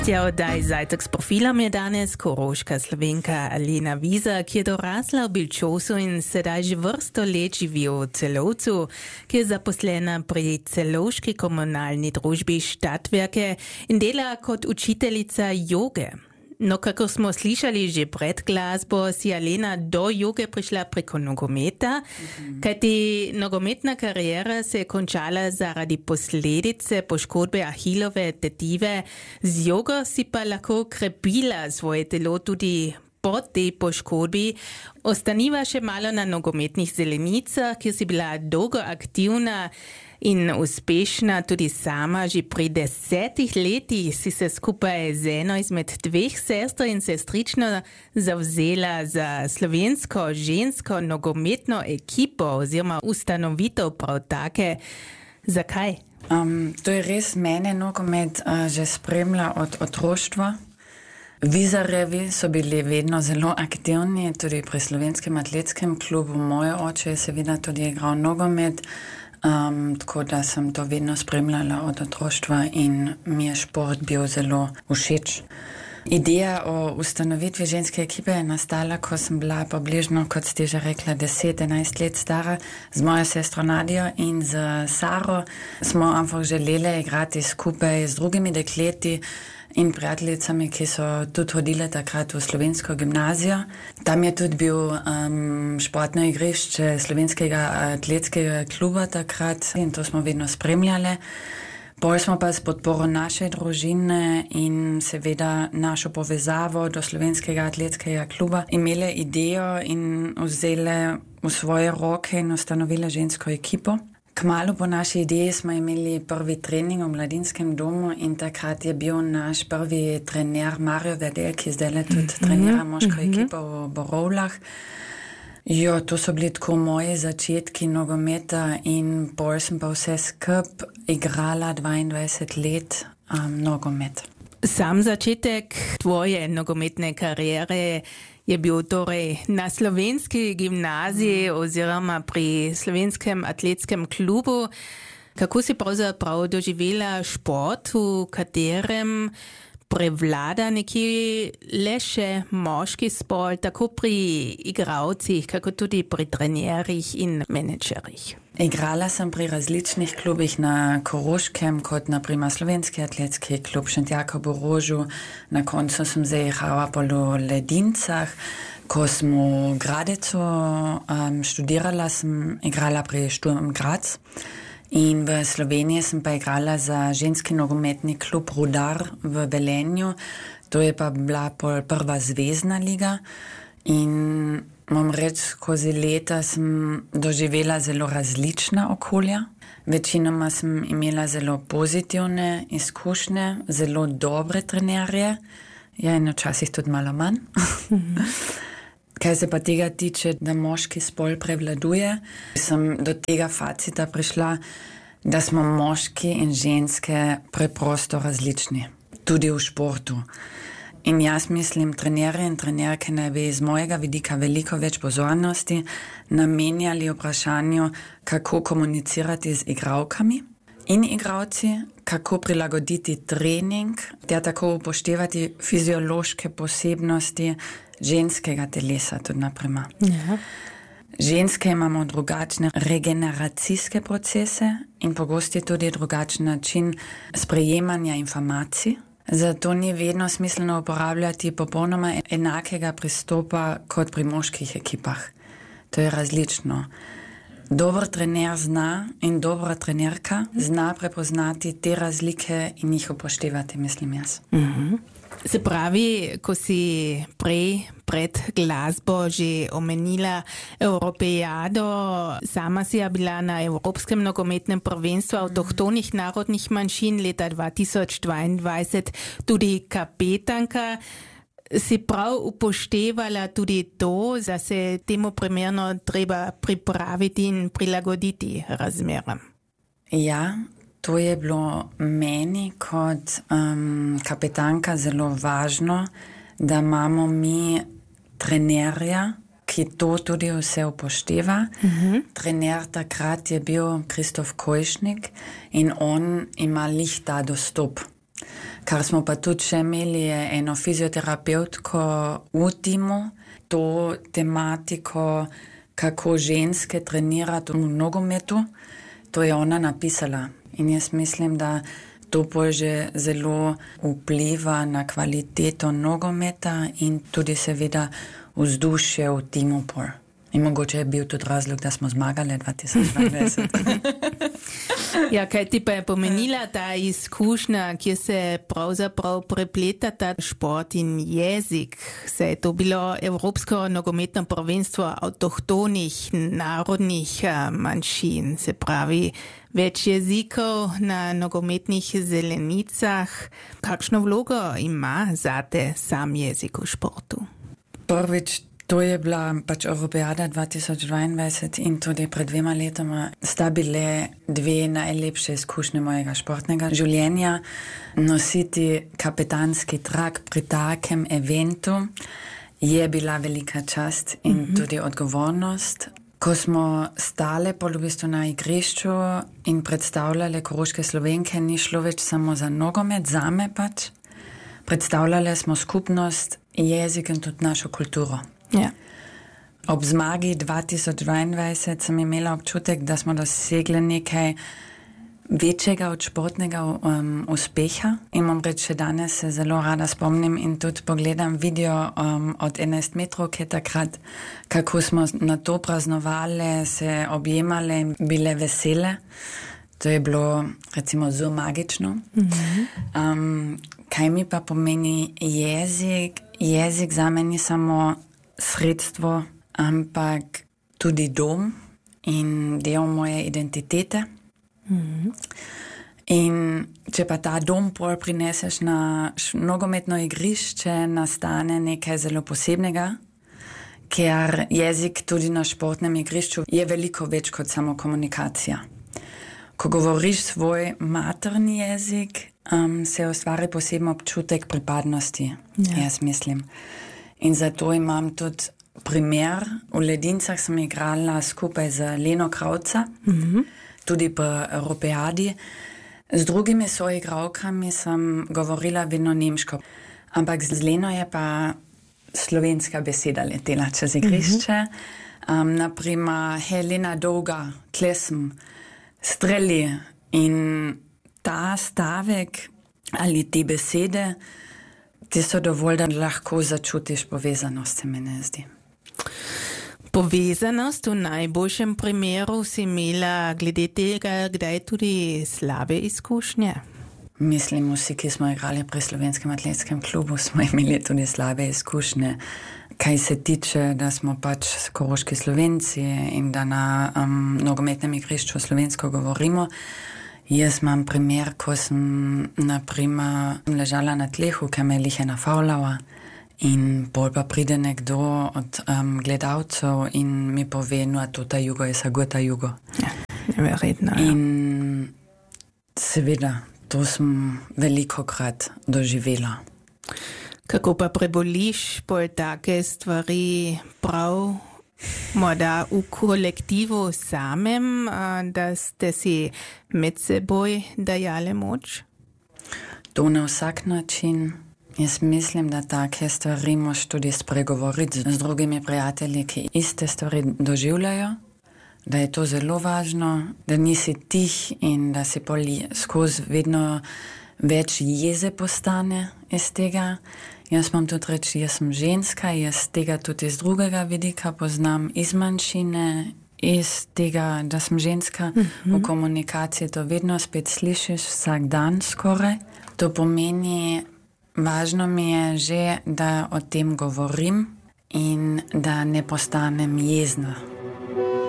Tja, daj zajtrk s profilom je danes koroška Slovenka Alena Wiesa, ki je dorasla v Bilčosu in sedaj že vrsto let živi v Celovcu, ki je zaposlena pri celovški komunalni družbi Stadtwerke in dela kot učiteljica joge. No, kako smo slišali že pred glasbo, si Alena do joge prišla preko nogometa, kajti nogometna karijera se je končala zaradi posledice poškodbe ahilove tetive. Z jogo si pa lahko krepila svoje telo tudi po tej poškodbi. Ostaniva še malo na nogometnih zelenicah, kjer si bila dolgo aktivna in uspešna tudi sama. Že pri 10 letih si se skupaj z eno izmed dveh sester in sestrično zavzela za slovensko žensko nogometno ekipo oziroma ustanovitev prav take. Zakaj? To je res, mene nogomet že spremlja od otroštva. Wiesarjevi so bili vedno zelo aktivni, tudi pri slovenskem atletskem klubu. Moj oče je seveda tudi igral nogomet, tako da sem to vedno spremljala od otroštva in mi je šport bil zelo všeč. Ideja o ustanovitvi ženske ekipe je nastala, ko sem bila približno, kot ste že rekla, 10-11 let stara, z mojo sestro Nadijo in z Saro. Smo ampak želeli igrati skupaj z drugimi dekleti in prijateljicami, ki so tudi hodile takrat v slovensko gimnazijo. Tam je tudi bil športno igrišče slovenskega atletskega kluba takrat in to smo vedno spremljali. Bolj smo pa s podporo naše družine in seveda našo povezavo do slovenskega atletskega kluba imele idejo in vzele v svoje roke in ustanovile žensko ekipo. Kmalu po naši ideji smo imeli prvi trening v mladinskem domu in takrat je bil naš prvi trener Mario Vedel, ki zdaj tudi trenira moško ekipo v Borovlah. Jo, to so bili tako moji začetki nogometa in bolj sem pa vse skup igrala 22 let nogomet. Sam začetek tvoje nogometne kariere je bil torej na slovenski gimnaziji oziroma pri slovenskem atletskem klubu. Kako si pravzaprav doživela šport, v katerem prevlada nekje le še moški spol, tako pri igralcih, kako tudi pri trenerjih in menedžerjih? Igrala sem pri različnih klubih na Koroškem, kot naprimer slovenski atletski klub Šentjakov v Rožu. Na koncu sem zaigrala po Ledincah. Ko sem v Gradecu študirala, sem igrala pri Sturm Graz. In v Sloveniji sem pa igrala za ženski nogometni klub Rudar v Velenju. To je pa bila prva zvezdna liga. In moram reči, skozi leta sem doživela zelo različna okolja. Večinoma sem imela zelo pozitivne izkušnje, zelo dobre trenerje. Ja, in včasih tudi malo manj. Kaj se pa tega tiče, da moški spol prevladuje, sem do tega facita prišla, da smo moški in ženske preprosto različni. Tudi v športu. In jaz mislim, trenerje in trenerke naj bi iz mojega vidika veliko več pozornosti namenjali vprašanju, kako komunicirati z igralkami in igralci, kako prilagoditi trening, ter tako upoštevati fiziološke posebnosti ženskega telesa tudi naprimer. Ja. Ženske imamo drugačne regeneracijske procese in pogosto tudi drugačen način sprejemanja informacij. Zato ni vedno smiselno uporabljati popolnoma enakega pristopa kot pri moških ekipah. To je različno. Dober trener zna in dobra trenerka zna prepoznati te razlike in jih upoštevati, mislim jaz. Se pravi, ko si pred glasbo že omenila Evropejado, sama si bila na Evropskem nogometnem prvenstvu avtohtonih narodnih manjšin leta 2022 tudi kapetanka. Si prav upoštevala tudi to, da se temu primerno treba pripraviti in prilagoditi razmeram? Ja, to je bilo meni kot kapetanka zelo važno, da imamo mi trenerja, ki to tudi vse upošteva. Trener takrat je bil Kristof Kojšnik in on ima lih ta dostop. Kar smo pa tudi še imeli, je eno fizioterapeutko v timu, to tematiko, kako ženske trenirati v nogometu, to je ona napisala. In jaz mislim, da to že zelo vpliva na kvaliteto nogometa in tudi seveda vzdušje v timu pol. In mogoče je bil tudi razlog, da smo zmagali 2020. Ja, kaj ti pa je pomenila ta izkušnja, kjer se pravzaprav prepleta ta šport in jezik? Se je to bilo Evropsko nogometno prvenstvo avtohtonih narodnih manjšin, se pravi več jezikov na nogometnih zelenicah. Kakšno vlogo ima zate sam jezik v športu? Prvič, to je bila pač Evropejada 2022 in tudi pred 2 letoma sta bile 2 najlepše izkušnje mojega športnega življenja. Nositi kapetanski trak pri takem eventu je bila velika čast in tudi odgovornost. Ko smo stale v bistvu na igrišču in predstavljale Koroške Slovenke, ni šlo več samo za nogomet, zame pač. Predstavljale smo skupnost, jezik in tudi našo kulturo. Ja. Ob zmagi 2022 sem imela občutek, da smo dosegli nekaj večjega od športnega uspeha. In moram reči, še danes se zelo rada spomnim in tudi pogledam video od 11 metrovke takrat, kako smo na to praznovali, se objemali in bile vesele. To je bilo recimo zelo magično. Kaj mi pa pomeni jezik? Jezik za me ni samo sredstvo, ampak tudi dom in del moje identitete. In če pa ta dom pol prineseš na nogometno igrišče, nastane nekaj zelo posebnega, ker jezik tudi na športnem igrišču je veliko več kot samo komunikacija. Ko govoriš svoj materni jezik, se ustvari poseben občutek pripadnosti, jaz mislim. In zato imam tudi primer, v Ledincah sem igrala skupaj z Leno Kravca, tudi po Evropejadi. Z drugimi soigralkami sem govorila vedno nemško, ampak z Leno je pa slovenska beseda letela čez igrišče. Naprimer, Helena Dolga, klesm, streli in ta stavek ali te besede, ti so dovolj, da lahko začutiš povezanost, se mi ne zdi. Povezanost v najboljšem primeru si imela glede tega, kdaj tudi slabe izkušnje? Mislim, vsi, ki smo igrali pri Slovenskem atletskem klubu, smo imeli tudi slabe izkušnje. Kaj se tiče, da smo pač Koroški Slovenci in da na nogometnem igrišču slovensko govorimo. Jaz imam primer, ko sem naprimer ležala na tlehu, ker me je lihe nafavljala in bolj pa pride nekdo od gledalcev in mi pove, no, to ta jugo je saguta jugo. Ja, neverjetno. Ja. In seveda, to sem velikokrat doživela. Kako pa preboliš pol take stvari prav morda v kolektivu samem, da ste si med seboj dajale moč? To na vsak način. Jaz mislim, da take stvari moš tudi spregovoriti z drugimi prijatelji, ki iste stvari doživljajo, da je to zelo važno, da nisi tih in da si skozi vedno več jeze postane iz tega. Jaz mam tudi reči, jaz sem ženska, jaz tega tudi iz drugega vidika poznam, iz manjšine, iz tega, da sem ženska. V komunikaciji to vedno spet slišiš vsak dan skoraj. To pomeni, važno mi je že, da o tem govorim in da ne postanem jezna.